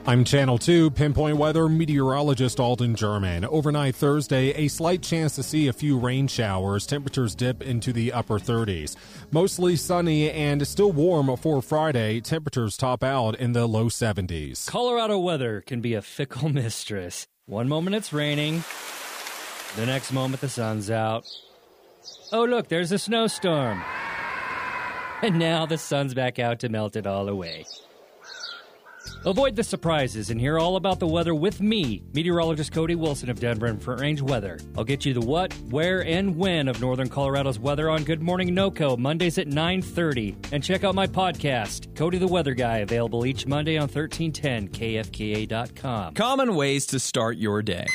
I'm Channel 2 Pinpoint Weather meteorologist Alden German. Overnight Thursday, a slight chance to see a few rain showers. Temperatures dip into the upper 30s. Mostly sunny and still warm for Friday. Temperatures top out in the low 70s. Colorado weather can be a fickle mistress. One moment it's raining. The next moment the sun's out. Oh, look, there's a snowstorm. And now the sun's back out to melt it all away. Avoid the surprises and hear all about the weather with me, meteorologist Cody Wilson of Denver Front Range Weather. I'll get you the what, where, and when of northern Colorado's weather on Good Morning NoCo, Mondays at 9:30. And check out my podcast, Cody the Weather Guy, available each Monday on 1310kfka.com. Common ways to start your day.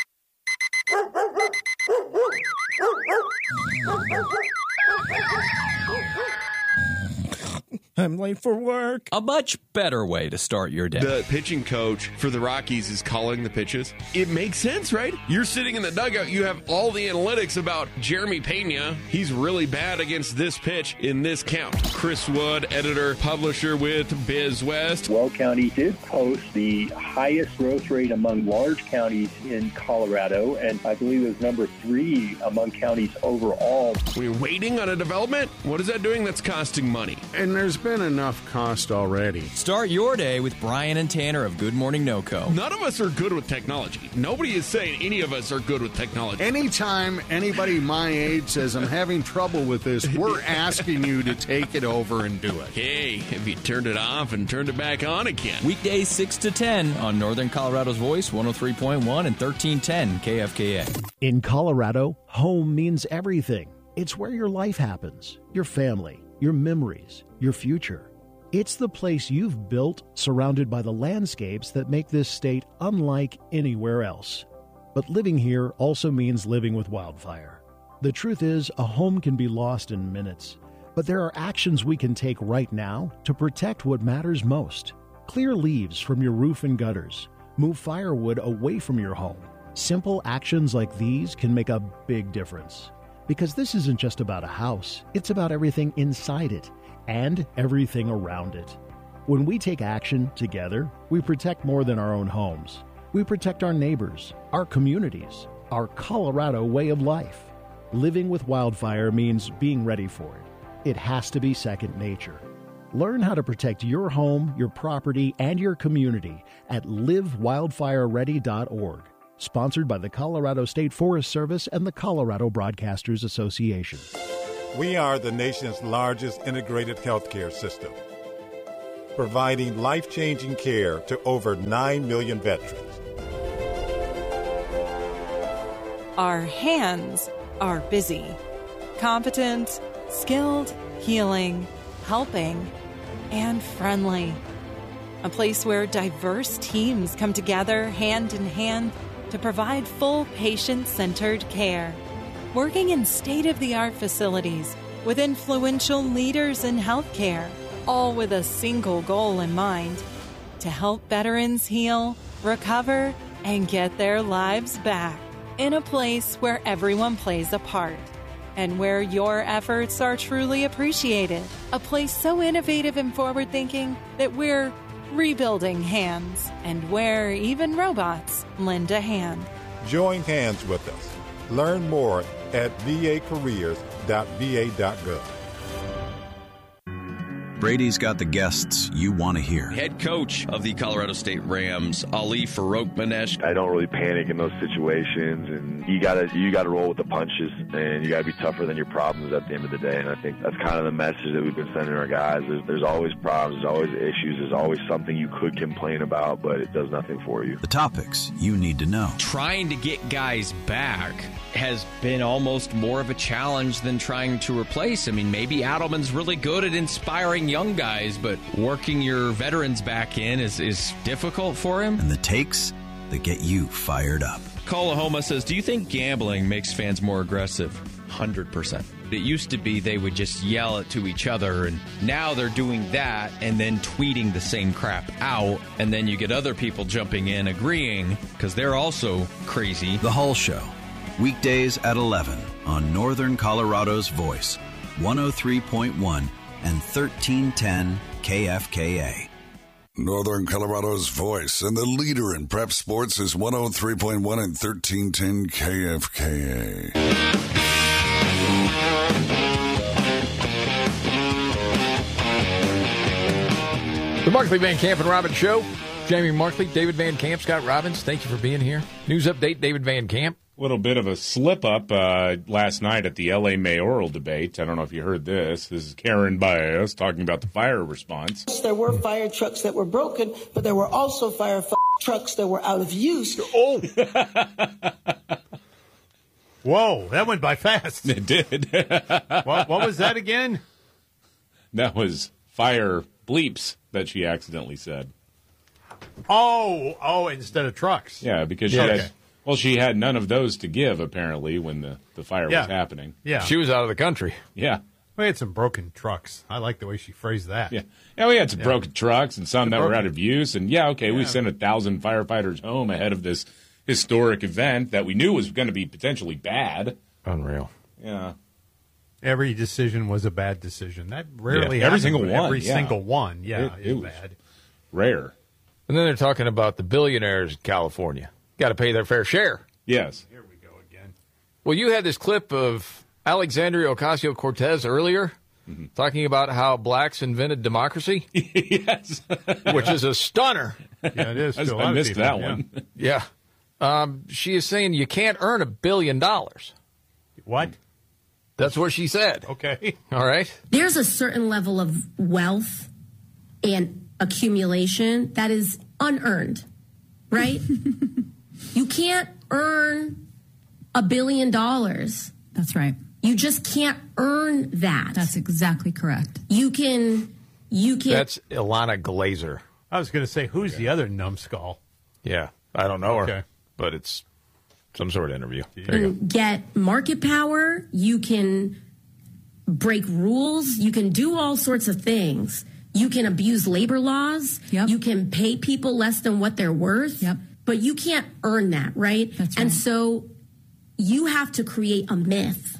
I'm late for work. A much better way to start your day. The pitching coach for the Rockies is calling the pitches. It makes sense, right? You're sitting in the dugout. You have all the analytics about Jeremy Pena. He's really bad against this pitch in this count. Chris Wood, editor, publisher with Biz West. Weld County did post the highest growth rate among large counties in Colorado, and I believe it was number 3 among counties overall. We're waiting on a development? What is that doing that's costing money? And there's been enough cost already. Start your day with Brian and Tanner of Good Morning NoCo. None of us are good with technology. Nobody is saying any of us are good with technology. Anytime anybody my age says I'm having trouble with this, we're asking you to take it over and do it. Hey, have you turned it off and turned it back on again? Weekdays 6 to 10 on Northern Colorado's Voice, 103.1 and 1310 KFKA. In Colorado, home means everything. It's where your life happens, your family, your memories, your future. It's the place you've built, surrounded by the landscapes that make this state unlike anywhere else. But living here also means living with wildfire. The truth is, a home can be lost in minutes, but there are actions we can take right now to protect what matters most. Clear leaves from your roof and gutters. Move firewood away from your home. Simple actions like these can make a big difference. Because this isn't just about a house, it's about everything inside it and everything around it. When we take action together, we protect more than our own homes. We protect our neighbors, our communities, our Colorado way of life. Living with wildfire means being ready for it. It has to be second nature. Learn how to protect your home, your property, and your community at livewildfireready.org. Sponsored by the Colorado State Forest Service and the Colorado Broadcasters Association. We are the nation's largest integrated healthcare system, providing life-changing care to over 9 million veterans. Our hands are busy, competent, skilled, healing, helping, and friendly. A place where diverse teams come together hand in hand to provide full patient-centered care. Working in state-of-the-art facilities with influential leaders in healthcare, all with a single goal in mind: to help veterans heal, recover, and get their lives back in a place where everyone plays a part and where your efforts are truly appreciated. A place so innovative and forward-thinking that we're rebuilding hands, and where even robots lend a hand. Join hands with us. Learn more at vacareers.va.gov. Brady's got the guests you want to hear. Head coach of the Colorado State Rams, Ali Farokhmanesh. I don't really panic in those situations, and you gotta roll with the punches, and you gotta be tougher than your problems at the end of the day. And I think that's kind of the message that we've been sending our guys. There's always problems, there's always issues, there's always something you could complain about, but it does nothing for you. The topics you need to know. Trying to get guys back has been almost more of a challenge than trying to replace. I mean, maybe Adelman's really good at inspiring young guys, but working your veterans back in is difficult for him. And the takes that get you fired up. Kalahoma says, do you think gambling makes fans more aggressive? 100%. It used to be they would just yell it to each other, and now they're doing that and then tweeting the same crap out, and then you get other people jumping in agreeing because they're also crazy. The Hull Show, weekdays at 11 on Northern Colorado's Voice, 103.1 and 1310 KFKA. Northern Colorado's voice and the leader in prep sports is 103.1 and 1310 KFKA. The Markley, Van Camp, and Robbins Show. Jamie Markley, David Van Camp, Scott Robbins, thank you for being here. News update, David Van Camp. A little bit of a slip-up last night at the L.A. mayoral debate. I don't know if you heard this. This is Karen Baez talking about the fire response. There were fire trucks that were broken, but there were also fire trucks that were out of use. Oh! Whoa, that went by fast. It did. What was that again? That was fire bleeps that she accidentally said. Oh, instead of trucks. Yeah, because she had none of those to give, apparently, when the fire was happening. Yeah. She was out of the country. Yeah. We had some broken trucks. I like the way she phrased that. Yeah, we had some broken trucks and some that were out of use. And, we sent 1,000 firefighters home ahead of this historic event that we knew was going to be potentially bad. Unreal. Yeah. Every decision was a bad decision. That rarely happens. Every single one. Every single one, is bad. Rare. And then they're talking about the billionaires in California. Got to pay their fair share. Yes. Here we go again. Well, you had this clip of Alexandria Ocasio-Cortez earlier talking about how blacks invented democracy. Yes. Which is a stunner. Yeah, it is. I missed that one. Yeah. She is saying you can't earn $1 billion. What? That's what she said. Okay. All right. There's a certain level of wealth and accumulation that is unearned, right? You can't earn $1 billion. That's right. You just can't earn that. That's exactly correct. You can. That's Ilana Glazer. I was going to say, who's the other numbskull? Yeah, I don't know Okay. her, but it's some sort of interview. You can get market power. You can break rules. You can do all sorts of things. You can abuse labor laws. Yep. You can pay people less than what they're worth. Yep. But you can't earn that, right? That's And right. so you have to create a myth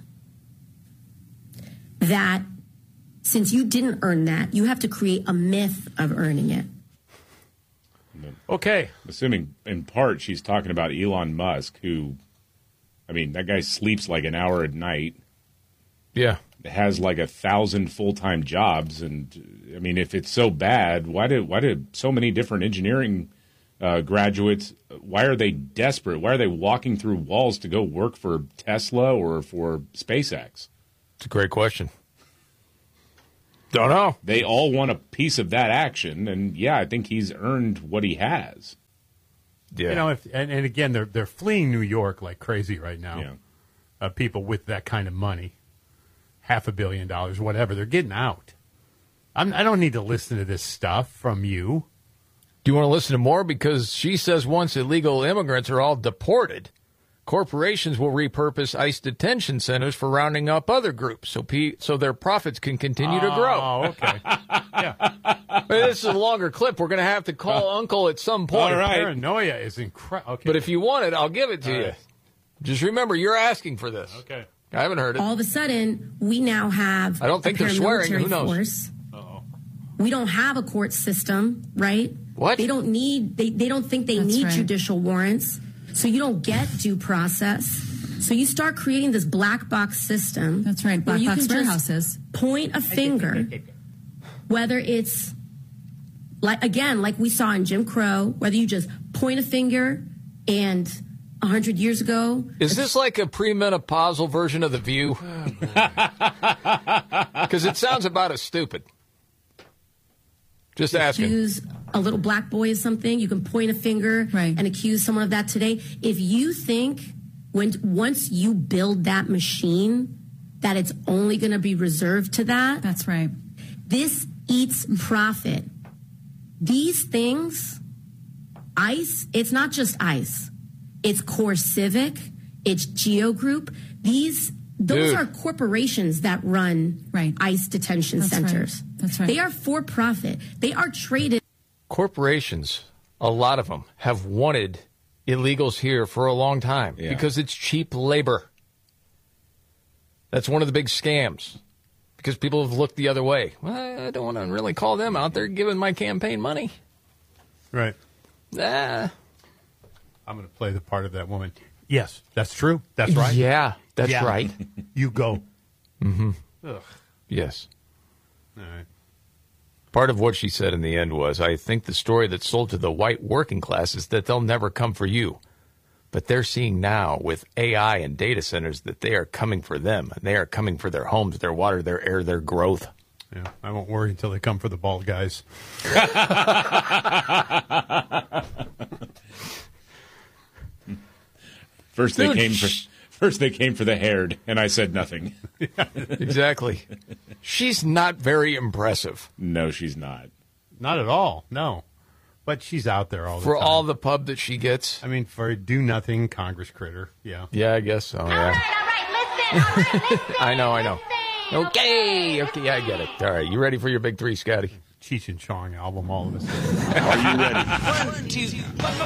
that since you didn't earn that, you have to create a myth of earning it. Okay. Assuming in part she's talking about Elon Musk, who, that guy sleeps like an hour at night. Yeah. Has like 1,000 full-time jobs. And, if it's so bad, why did so many different engineering graduates, why are they desperate? Why are they walking through walls to go work for Tesla or for SpaceX? It's a great question. Don't know. They all want a piece of that action, and I think he's earned what he has. Yeah. And again, they're fleeing New York like crazy right now. Yeah. People with that kind of money, $500 million, whatever, they're getting out. I don't need to listen to this stuff from you. Do you want to listen to more? Because she says once illegal immigrants are all deported, corporations will repurpose ICE detention centers for rounding up other groups so their profits can continue to grow. Oh, okay. This is a longer clip. We're going to have to call Uncle at some point. All right. Paranoia is incredible. Okay. But if you want it, I'll give it to you. Right. Just remember, you're asking for this. Okay. I haven't heard it. All of a sudden, we now have I don't think they're swearing. Who knows? Force. We don't have a court system, right? What? They don't need. They don't think they need right. judicial warrants, so you don't get due process. So you start creating this black box system. That's right. Black Black box warehouses. Point a finger, whether it's like we saw in Jim Crow, whether you just point a finger and 100 years ago. Is this like a premenopausal version of The View? Because it sounds about as stupid. Just asking. Accuse a little black boy of something, you can point a finger and accuse someone of that today. If you think once you build that machine that it's only going to be reserved to that. That's right. This eats profit. These things, ICE, it's not just ICE. It's Core Civic, it's Geo Group. Those are corporations that run ICE detention centers. Right. That's right. They are for profit. They are traded. Corporations, a lot of them, have wanted illegals here for a long time because it's cheap labor. That's one of the big scams because people have looked the other way. Well, I don't want to really call them out. They're giving my campaign money. Right. Nah. I'm going to play the part of that woman. Yes, that's true. That's right. Yeah, that's right. You go. Mm-hmm. Ugh. Yes. All right. Part of what she said in the end was, I think the story that's sold to the white working class is that they'll never come for you. But they're seeing now with AI and data centers that they are coming for them. And they are coming for their homes, their water, their air, their growth. Yeah, I won't worry until they come for the bald guys. First they came for the haired, and I said nothing. Exactly. She's not very impressive. No, she's not. Not at all. No. But she's out there all the For time. all the pub that she gets. I mean, for a do-nothing Congress critter. Yeah. Yeah, I guess so. Yeah. I know. Okay, yeah, I get it. All right, you ready for your big three, Scotty? Cheech and Chong album, all of us. Are you ready?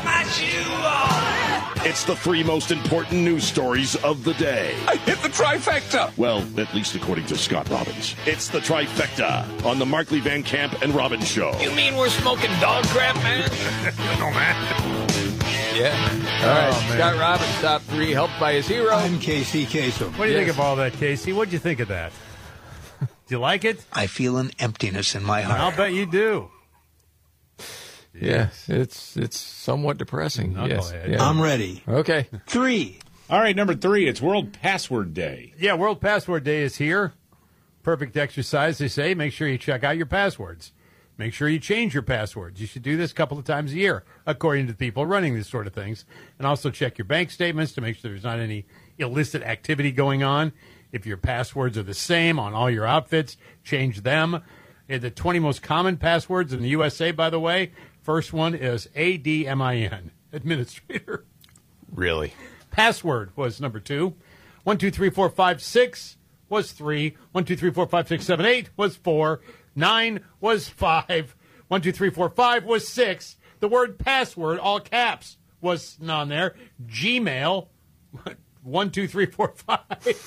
It's the three most important news stories of the day. I hit the trifecta. Well, at least according to Scott Robbins. It's the trifecta on the Markley Van Camp and Robbins show. You mean we're smoking dog crap, man? No, man. Yeah. All right, Scott Robbins, top three, helped by his hero. I'm Casey Kasem. What do you think of all that, Casey? What'd you think of that? Do you like it? I feel an emptiness in my heart. I'll bet you do. Yeah, it's somewhat depressing. Yes. Yeah. I'm ready. Okay. 3. All right, number 3, it's World Password Day. Yeah, World Password Day is here. Perfect exercise, they say. Make sure you check out your passwords. Make sure you change your passwords. You should do this a couple of times a year, according to the people running these sort of things. And also check your bank statements to make sure there's not any illicit activity going on. If your passwords are the same on all your outfits, change them. The 20 most common passwords in the USA, by the way. First one is ADMIN, administrator. Really? Password was number 2. 1, 2, 3, 4, 5, 6 was 3. 1, 2, 3, 4, 5, 6, 7, 8 was 4. 9 was 5. 1, 2, 3, 4, 5 was 6. The word password, all caps, was on there. Gmail, 1, 2, 3, 4, 5.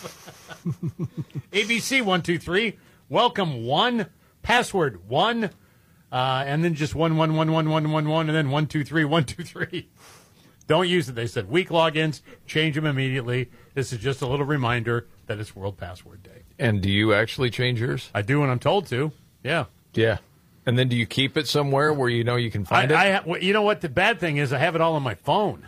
ABC 1, 2, 3. Welcome 1. Password 1. And then just 1, 1, 1, 1, 1, 1, 1, and then 1, 2, 3, 1, 2, 3. Don't use it. They said weak logins, change them immediately. This is just a little reminder that it's World Password Day. And do you actually change yours? I do when I'm told to. Yeah. Yeah. And then do you keep it somewhere where you know you can find it? You know what? The bad thing is I have it all on my phone.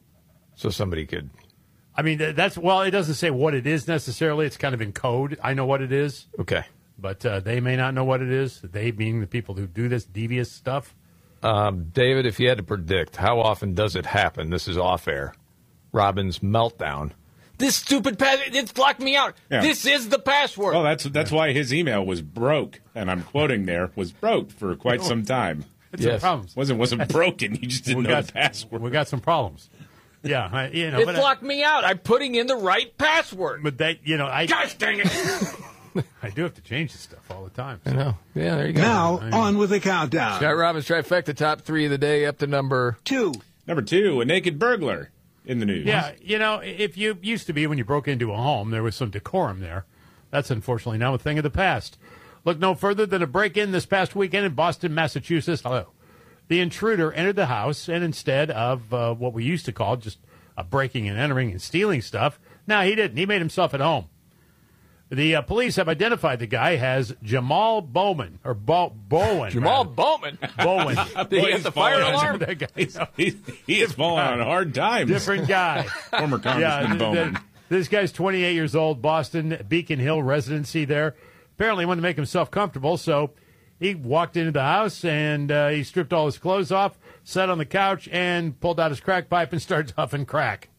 So somebody could... I mean, it doesn't say what it is necessarily. It's kind of in code. I know what it is. Okay. But they may not know what it is. They being the people who do this devious stuff. David, if you had to predict, how often does it happen? This is off-air. Robin's meltdown. This stupid password, it's blocked me out. Yeah. This is the password. Well, that's why his email was broke, and I'm quoting there, was broke for quite some time. It's some problems. Wasn't broken. You just didn't know the password. We got some problems. Yeah, it blocked me out. I'm putting in the right password. But that, gosh dang it. I do have to change this stuff all the time. So. I know. Yeah, there you go. Now, on with the countdown. Scott Robbins trifecta, top 3 of the day, up to number 2. Number 2, a naked burglar in the news. Yeah, if you used to be when you broke into a home, there was some decorum there. That's unfortunately now a thing of the past. Look no further than a break-in this past weekend in Boston, Massachusetts. Hello. The intruder entered the house, and instead of what we used to call just a breaking and entering and stealing stuff, no, he didn't. He made himself at home. The police have identified the guy as Jamal Bowman, or Bowen. Jamal Bowman? Bowen. Did he hit the fire alarm? That guy, he is falling on hard times. Different guy. Former Congressman Bowman. This guy's 28 years old, Boston, Beacon Hill residency there. Apparently wanted to make himself comfortable, so he walked into the house and he stripped all his clothes off, sat on the couch, and pulled out his crack pipe and started huffing crack.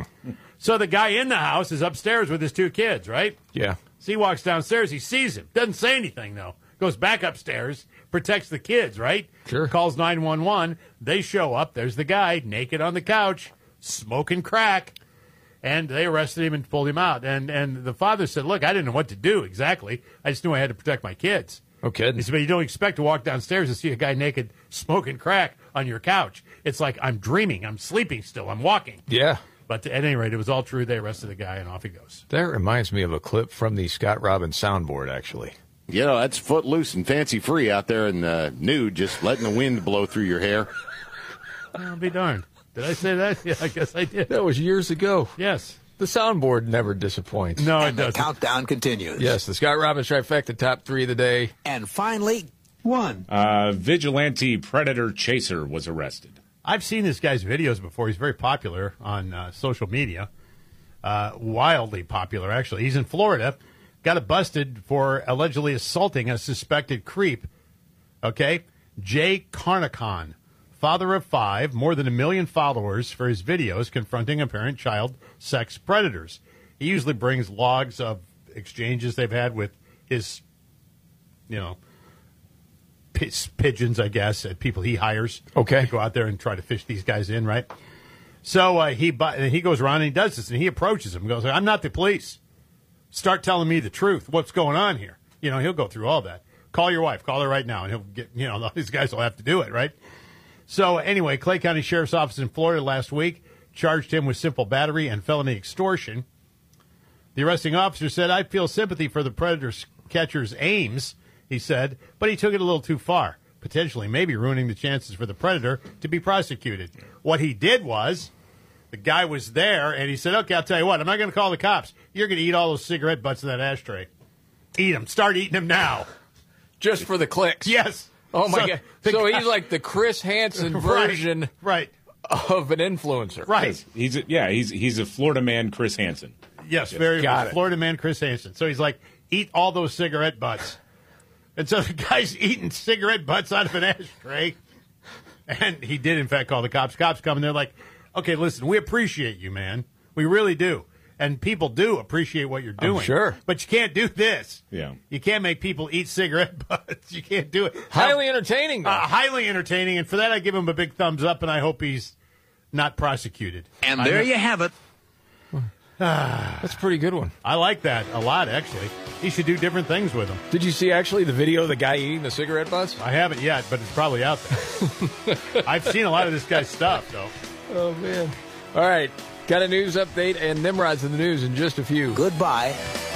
So the guy in the house is upstairs with his 2 kids, right? Yeah. So he walks downstairs. He sees him. Doesn't say anything, though. Goes back upstairs, protects the kids, right? Sure. Calls 911. They show up. There's the guy naked on the couch, smoking crack. And they arrested him and pulled him out. And the father said, look, I didn't know what to do exactly. I just knew I had to protect my kids. Okay. He said, but you don't expect to walk downstairs and see a guy naked smoking crack on your couch. It's like I'm dreaming. I'm sleeping still. I'm walking. Yeah. But at any rate, it was all true. They arrested the guy, and off he goes. That reminds me of a clip from the Scott Robbins soundboard, actually. That's footloose and fancy-free out there in the nude, just letting the wind blow through your hair. I'll be darned. Did I say that? Yeah, I guess I did. That was years ago. Yes. The soundboard never disappoints. No, it And the doesn't. countdown continues. Yes, the Scott Robbins trifecta, top 3 of the day. And finally, one. Vigilante predator chaser was arrested. I've seen this guy's videos before. He's very popular on social media. Wildly popular, actually. He's in Florida. Got busted for allegedly assaulting a suspected creep. Okay? Jay Carnicon, father of 5, more than 1 million followers for his videos confronting apparent child sex predators. He usually brings logs of exchanges they've had with his, pigeons, I guess, people he hires. Okay. To go out there and try to fish these guys in, right? So he goes around and he does this, and he approaches him and goes, I'm not the police. Start telling me the truth. What's going on here? He'll go through all that. Call your wife. Call her right now, and he'll get, these guys will have to do it, right? So anyway, Clay County Sheriff's Office in Florida last week charged him with simple battery and felony extortion. The arresting officer said, I feel sympathy for the predator catcher's aims, he said, but he took it a little too far, potentially maybe ruining the chances for the predator to be prosecuted. What he did was, the guy was there, and he said, okay, I'll tell you what, I'm not going to call the cops. You're going to eat all those cigarette butts in that ashtray. Eat them. Start eating them now. Just for the clicks. Yes. Oh, my God. So he's like the Chris Hansen version right. of an influencer. Right. He's a Florida man, Chris Hansen. Yes, very much. Florida man, Chris Hansen. So he's like, eat all those cigarette butts. And so the guy's eating cigarette butts out of an ashtray. And he did, in fact, call the cops. Cops come, and they're like, okay, listen, we appreciate you, man. We really do. And people do appreciate what you're doing. Sure. But you can't do this. Yeah. You can't make people eat cigarette butts. You can't do it. Highly entertaining, though. Highly entertaining. And for that, I give him a big thumbs up, and I hope he's not prosecuted. And there you have it. That's a pretty good one. I like that a lot, actually. He should do different things with them. Did you see, actually, the video of the guy eating the cigarette butts? I haven't yet, but it's probably out there. I've seen a lot of this guy's stuff, though. Oh, man. All right. Got a news update and Nimrod's in the news in just a few. Goodbye.